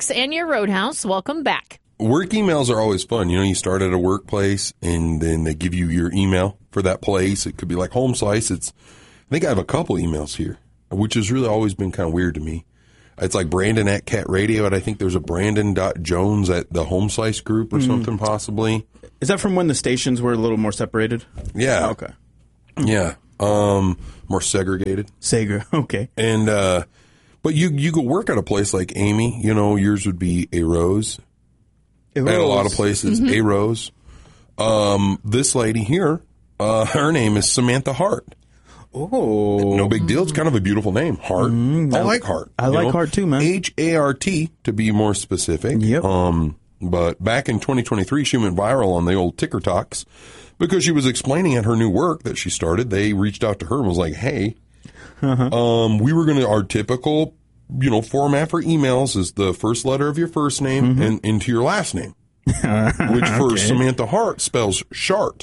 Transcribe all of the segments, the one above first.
Jax and your Roadhouse. Welcome back. Work emails are always fun. You know, you start at a workplace and then they give you your email for that place. It could be like Home Slice. I think I have a couple emails here, which has really always been kind of weird to me. It's like Brandon at Cat Radio, and I think there's a Brandon.Jones at the Home Slice group or something possibly. Is that from when the stations were a little more separated? Yeah. Oh, okay. Yeah. More segregated. Okay. And, but you go work at a place like Amy, you know, yours would be A Rose. At a lot of places, A Rose. This lady here, her name is Samantha Hart. Oh. No big deal. It's kind of a beautiful name. Hart. I like Hart. I like Hart too, man. Hart, to be more specific. Yep. But back in 2023, she went viral on the old Ticker Talks because she was explaining at her new work that she started. They reached out to her and was like, hey, we were going to, our typical, you know, format for emails is the first letter of your first name and into your last name, which for Samantha Hart spells Shart.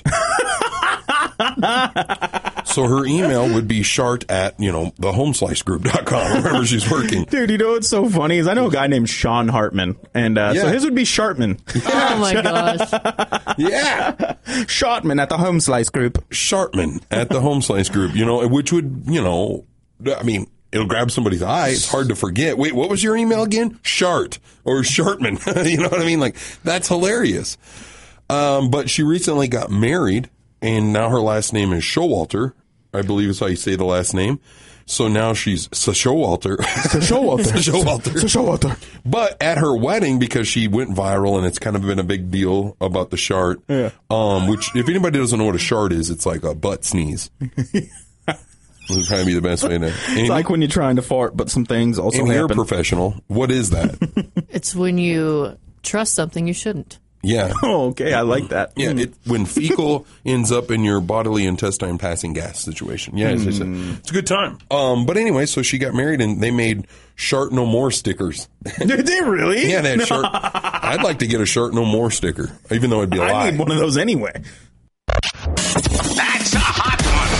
So her email would be shart at, you know, thehomeslicegroup.com, wherever she's working. Dude, you know what's so funny is I know a guy named Sean Hartman, and so his would be Shartman. Oh, my gosh. Yeah. Shartman at the Home Slice Group. Shartman at the Home Slice Group, you know, which would, you know, I mean, it'll grab somebody's eye. It's hard to forget. Wait, what was your email again? Shart or Shartman. You know what I mean? Like, that's hilarious. But she recently got married, and now her last name is Showalter. I believe is how you say the last name. So now she's Showalter. Showalter. But at her wedding, because she went viral and it's kind of been a big deal about the shart, which if anybody doesn't know what a shart is, it's like a butt sneeze. Would probably be the best way to. It's like when you're trying to fart, but some things also happen. You're a professional. What is that? It's when you trust something you shouldn't. Yeah. Oh, okay. I like that. Yeah. When fecal ends up in your bodily intestine passing gas situation. Yeah. It's a good time. But anyway, so she got married and they made Shart No More stickers. Did they really? Yeah. They had Shart. I'd like to get a Shart No More sticker, even though it'd be a lie. I need one of those anyway. That's a hot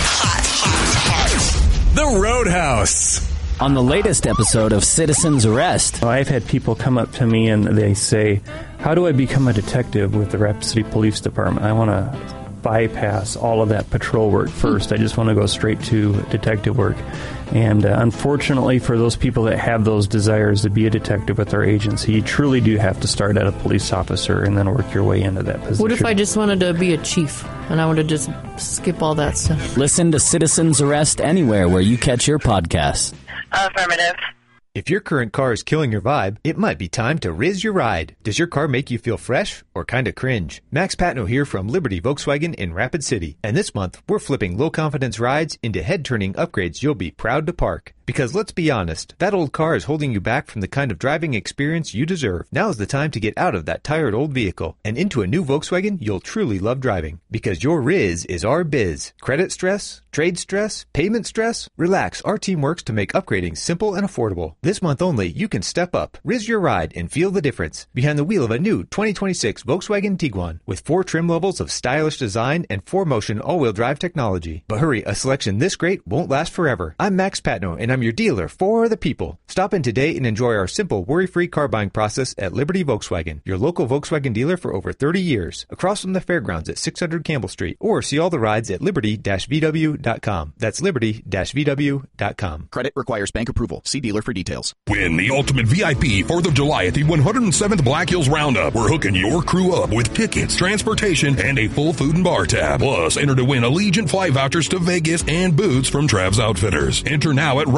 one. The Roadhouse. On the latest episode of Citizen's Arrest. I've had people come up to me and they say, how do I become a detective with the Rapid City Police Department? I want to bypass all of that patrol work first. I just want to go straight to detective work. And unfortunately for those people that have those desires to be a detective with our agency, you truly do have to start as a police officer and then work your way into that position. What if I just wanted to be a chief and I wanted to just skip all that stuff? Listen to Citizen's Arrest anywhere where you catch your podcasts. Affirmative. If your current car is killing your vibe, it might be time to Riz Your Ride. Does your car make you feel fresh or kind of cringe? Max Patno here from Liberty Volkswagen in Rapid City. And this month, we're flipping low-confidence rides into head-turning upgrades you'll be proud to park. Because let's be honest, that old car is holding you back from the kind of driving experience you deserve. Now is the time to get out of that tired old vehicle and into a new Volkswagen you'll truly love driving. Because your Riz is our biz. Credit stress? Trade stress? Payment stress? Relax, our team works to make upgrading simple and affordable. This month only, you can step up, Riz your ride, and feel the difference behind the wheel of a new 2026 Volkswagen Tiguan with 4 trim levels of stylish design and 4Motion all-wheel drive technology. But hurry, a selection this great won't last forever. I'm Max Patno, and I'm your dealer for the people. Stop in today and enjoy our simple, worry-free car buying process at Liberty Volkswagen, your local Volkswagen dealer for over 30 years, across from the fairgrounds at 600 Campbell Street, or see all the rides at liberty-vw.com. That's liberty-vw.com. Credit requires bank approval. See dealer for details. Win the ultimate VIP 4th of July at the 107th Black Hills Roundup. We're hooking your crew up with tickets, transportation, and a full food and bar tab. Plus, enter to win Allegiant flight vouchers to Vegas and boots from Trav's Outfitters. Enter now at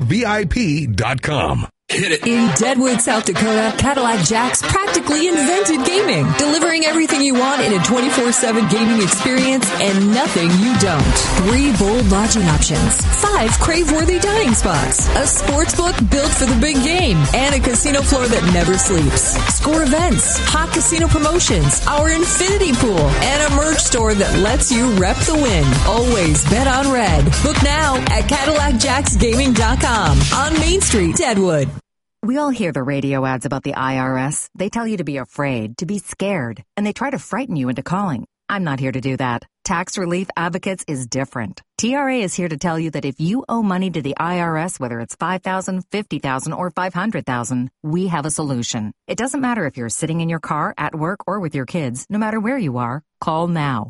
roundupvip.com. Hit it. In Deadwood, South Dakota, Cadillac Jax practically invented gaming, delivering everything you want in a 24/7 gaming experience and nothing you don't. 3 bold lodging options, 5 crave-worthy dining spots, a sports book built for the big game, and a casino floor that never sleeps. Score events, hot casino promotions, our infinity pool, and a merch store that lets you rep the win. Always bet on red. Book now at CadillacJaxGaming.com on Main Street, Deadwood. We all hear the radio ads about the IRS. They tell you to be afraid, to be scared, and they try to frighten you into calling. I'm not here to do that. Tax Relief Advocates is different. TRA is here to tell you that if you owe money to the IRS, whether it's $5,000, $50,000, or $500,000, we have a solution. It doesn't matter if you're sitting in your car, at work, or with your kids. No matter where you are, call now.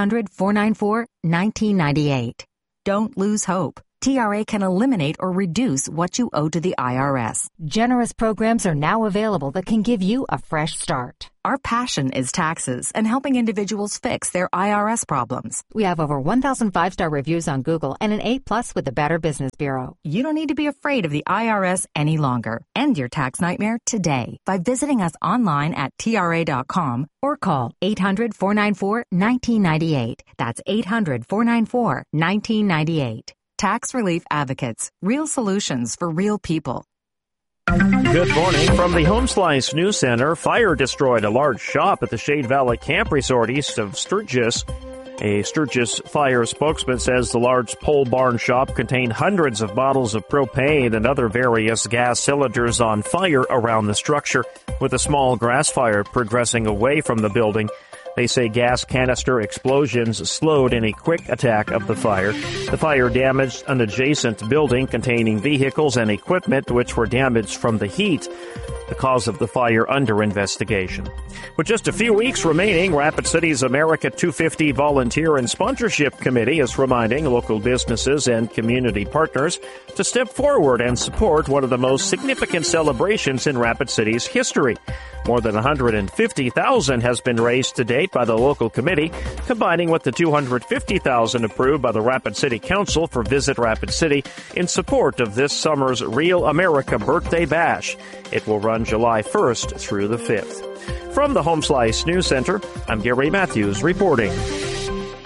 800-494-1998. Don't lose hope. TRA can eliminate or reduce what you owe to the IRS. Generous programs are now available that can give you a fresh start. Our passion is taxes and helping individuals fix their IRS problems. We have over 1,000 5-star reviews on Google and an A+ with the Better Business Bureau. You don't need to be afraid of the IRS any longer. End your tax nightmare today by visiting us online at TRA.com or call 800-494-1998. That's 800-494-1998. Tax Relief Advocates. Real solutions for real people. Good morning. From the Home Slice News Center, fire destroyed a large shop at the Shade Valley Camp Resort east of Sturgis. A Sturgis fire spokesman says the large pole barn shop contained hundreds of bottles of propane and other various gas cylinders on fire around the structure, with a small grass fire progressing away from the building. They say gas canister explosions slowed any quick attack of the fire. The fire damaged an adjacent building containing vehicles and equipment which were damaged from the heat. The cause of the fire under investigation. With just a few weeks remaining, Rapid City's America 250 Volunteer and Sponsorship Committee is reminding local businesses and community partners to step forward and support one of the most significant celebrations in Rapid City's history. More than $150,000 has been raised to date by the local committee, combining with the $250,000 approved by the Rapid City Council for Visit Rapid City in support of this summer's Real America Birthday Bash. It will run July 1st through the 5th. From the Home Slice News Center, I'm Gary Matthews reporting.